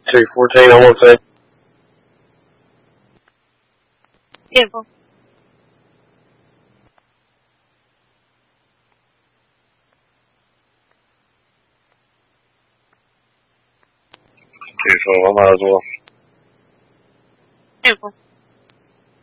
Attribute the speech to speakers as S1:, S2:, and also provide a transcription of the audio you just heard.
S1: 214, I want to say.
S2: Vehicle.
S1: Okay, so I might as well.
S2: Vehicle.